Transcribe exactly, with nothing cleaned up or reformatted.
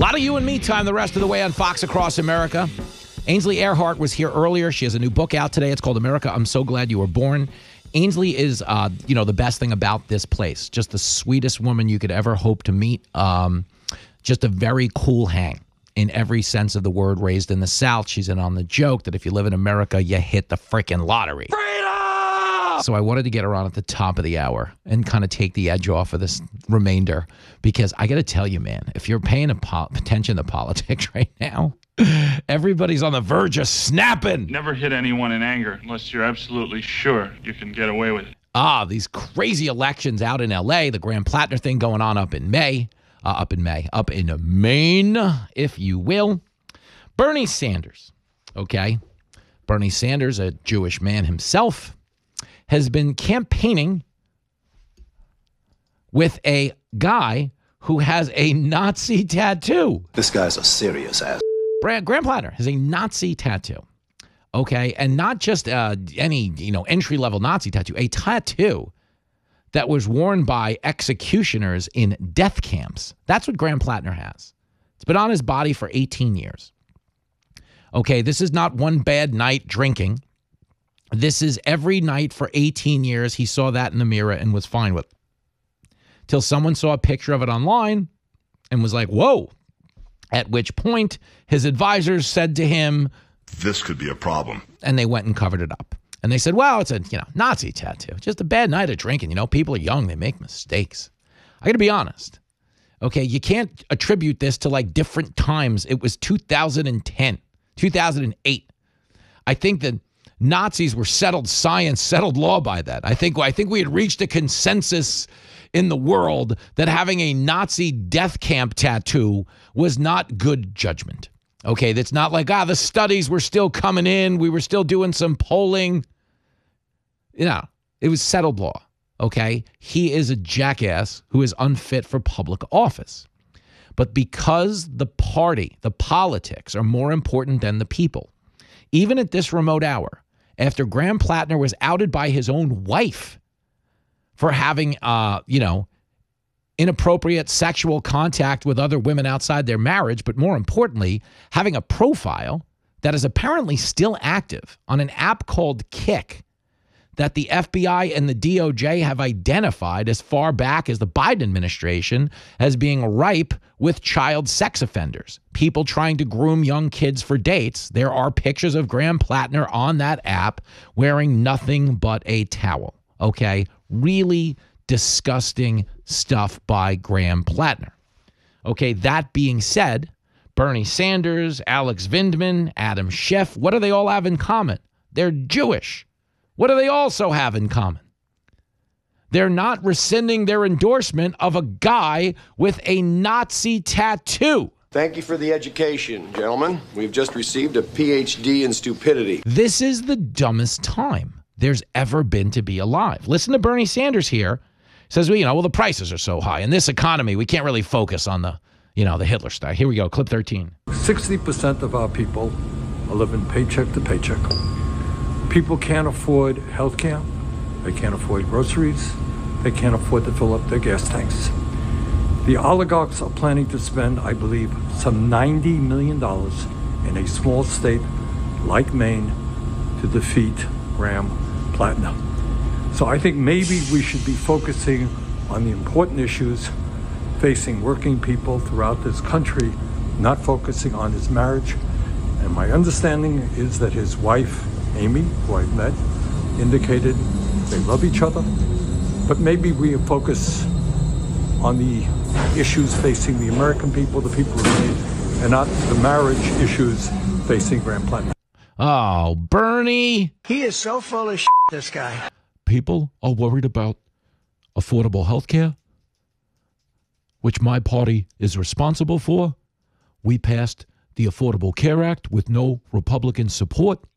lot of you and me time the rest of the way on Fox Across America. Ainsley Earhardt was here earlier. She has a new book out today. It's called America, I'm So Glad You Were Born. Ainsley is, uh, you know, the best thing about this place. Just the sweetest woman you could ever hope to meet. Um, just a very cool hang in every sense of the word. Raised in the South. She's in on the joke that if you live in America, you hit the freaking lottery. Freedom! So I wanted to get her on at the top of the hour and kind of take the edge off of this remainder. Because I got to tell you, man, if you're paying a po- attention to politics right now, everybody's on the verge of snapping. Never hit anyone in anger unless you're absolutely sure you can get away with it. Ah, these crazy elections out in L A, the Graham Plattner thing going on up in May, uh, up in May, up in Maine, if you will. Bernie Sanders, okay? Bernie Sanders, a Jewish man himself, has been campaigning with a guy who has a Nazi tattoo. This guy's a serious ass. Graham Plattner has a Nazi tattoo, okay? And not just uh, any, you know, entry-level Nazi tattoo, a tattoo that was worn by executioners in death camps. That's what Graham Plattner has. It's been on his body for eighteen years. Okay, this is not one bad night drinking. This is every night for eighteen years. He saw that in the mirror and was fine with it. Till someone saw a picture of it online and was like, whoa. At which point, his advisors said to him, this could be a problem. And they went and covered it up. And they said, well, it's a you know Nazi tattoo. Just a bad night of drinking. You know, people are young. They make mistakes. I got to be honest. Okay, you can't attribute this to like different times. It was two thousand ten, two thousand eight. I think that Nazis were settled science, settled law by that. I think, I think we had reached a consensus in the world that having a Nazi death camp tattoo was not good judgment. Okay, that's not like, ah, the studies were still coming in. We were still doing some polling. You know, it was settled law. Okay, he is a jackass who is unfit for public office. But because the party, the politics are more important than the people, even at this remote hour, after Graham Plattner was outed by his own wife for having, uh, you know, inappropriate sexual contact with other women outside their marriage, but more importantly, having a profile that is apparently still active on an app called Kik that the F B I and the D O J have identified as far back as the Biden administration as being ripe with child sex offenders, people trying to groom young kids for dates. There are pictures of Graham Plattner on that app wearing nothing but a towel, okay? Really disgusting stuff by Graham Plattner. Okay, that being said, Bernie Sanders, Alex Vindman, Adam Schiff, what do they all have in common? They're Jewish. What do they also have in common? They're not rescinding their endorsement of a guy with a Nazi tattoo. Thank you for the education, gentlemen. We've just received a P H D in stupidity. This is the dumbest time there's ever been to be alive. Listen to Bernie Sanders here. Says, well, you know, well, the prices are so high. In this economy, we can't really focus on the, you know, the Hitler style. Here we go, clip thirteen. sixty percent of our people are living paycheck to paycheck. People can't afford health care. They can't afford groceries. They can't afford to fill up their gas tanks. The oligarchs are planning to spend, I believe, some ninety million dollars in a small state like Maine to defeat Graham Plattner. So I think maybe we should be focusing on the important issues facing working people throughout this country, not focusing on his marriage. And my understanding is that his wife, Amy, who I've met, indicated they love each other. But maybe we focus on the issues facing the American people, the people of Maine, and not the marriage issues facing Graham Plattner. Oh, Bernie. He is so full of shit, this guy. People are worried about affordable health care, which my party is responsible for. We passed the Affordable Care Act with no Republican support.